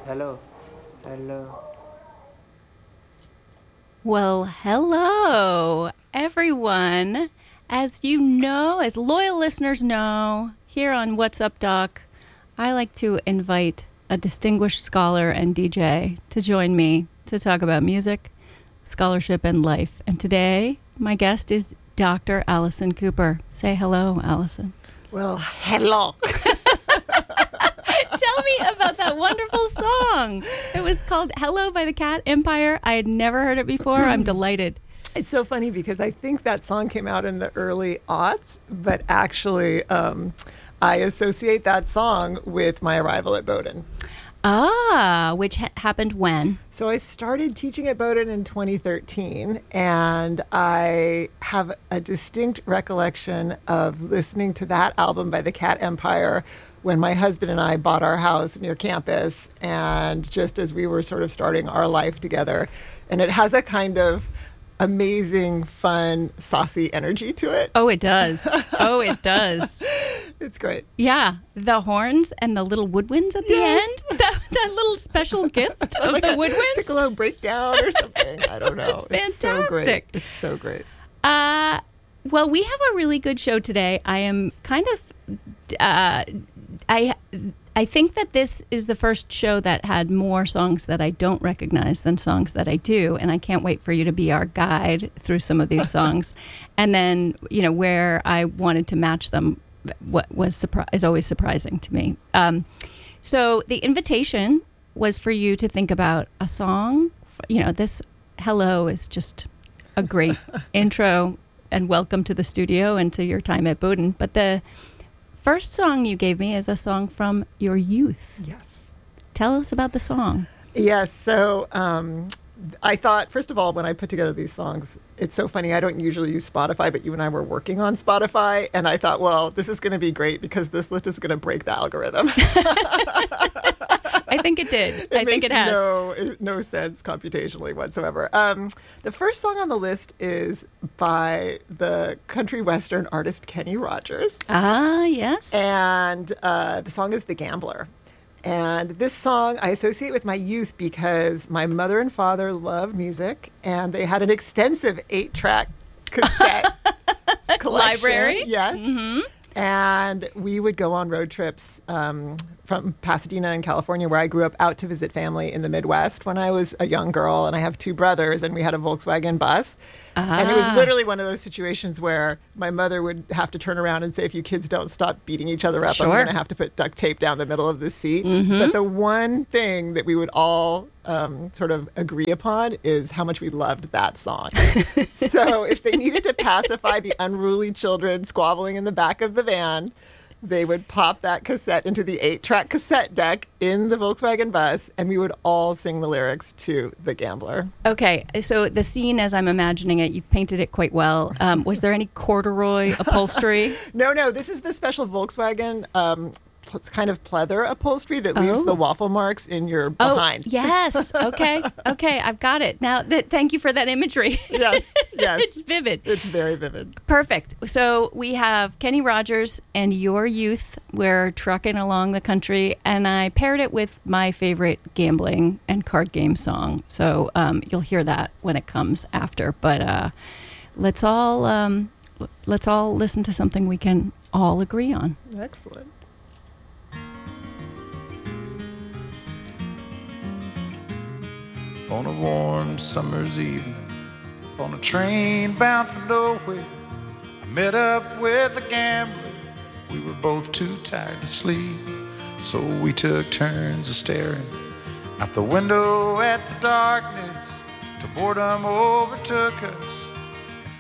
Hello. Hello. Well, hello, everyone. As you know, as loyal listeners know, here on What's Up Doc, I like to invite a distinguished scholar and DJ to join me to talk about music, scholarship, and life. And today, my guest is Dr. Allison Cooper. Say hello, Allison. Well, hello. Tell me about that wonderful song. It was called Hello by the Cat Empire. I had never heard it before. I'm delighted. It's so funny because I think that song came out in the early aughts, but actually I associate that song with my arrival at Bowdoin. Which happened when? So I started teaching at Bowdoin in 2013, and I have a distinct recollection of listening to that album by the Cat Empire when my husband and I bought our house near campus, and just as we were sort of starting our life together. And it has a kind of amazing, fun, saucy energy to it. Oh, it does. Oh, it does. It's great. Yeah, the horns and the little woodwinds at the Yes. end. That little special gift of Like the a woodwinds. piccolo breakdown or something. I don't know. It's so great. fantastic. It's so great. Well, we have a really good show today. I am kind of, I think that this is the first show that had more songs that I don't recognize than songs that I do, and I can't wait for you to be our guide through some of these songs. And then, where I wanted to match them, what was is always surprising to me. So the invitation was for you to think about a song. This Hello is just a great intro and welcome to the studio and to your time at Bowdoin. But the first song you gave me is a song from your youth. Yes. Tell us about the song. Yes. So I thought, first of all, when I put together these songs, it's so funny. I don't usually use Spotify, but you and I were working on Spotify. And I thought, well, this is going to be great because this list is going to break the algorithm. I think it did. I think it has. No sense computationally whatsoever. The first song on the list is by the country western artist Kenny Rogers. Ah, yes. And the song is The Gambler. And this song I associate with my youth because my mother and father loved music, and they had an extensive 8-track cassette collection. Library? Yes. Mm-hmm. And we would go on road trips from Pasadena in California, where I grew up, out to visit family in the Midwest when I was a young girl. And I have 2 brothers, and we had a Volkswagen bus. And it was literally one of those situations where my mother would have to turn around and say, if you kids don't stop beating each other up, Sure. I'm going to have to put duct tape down the middle of the seat. Mm-hmm. But the one thing that we would all sort of agree upon is how much we loved that song. So if they needed to pacify the unruly children squabbling in the back of the van, they would pop that cassette into the 8-track cassette deck in the Volkswagen bus, and we would all sing the lyrics to The Gambler. Okay, so the scene as I'm imagining it, you've painted it quite well. Was there any corduroy upholstery? No, this is the special Volkswagen kind of pleather upholstery that leaves the waffle marks in your behind. Oh, yes. Okay, I've got it. Now, thank you for that imagery. Yes. It's vivid. It's very vivid. Perfect. So we have Kenny Rogers and your youth. We're trucking along the country, and I paired it with my favorite gambling and card game song. So you'll hear that when it comes after. But let's all listen to something we can all agree on. Excellent. On a warm summer's evening, on a train bound for nowhere, I met up with a gambler. We were both too tired to sleep, so we took turns of staring out the window at the darkness till boredom overtook us.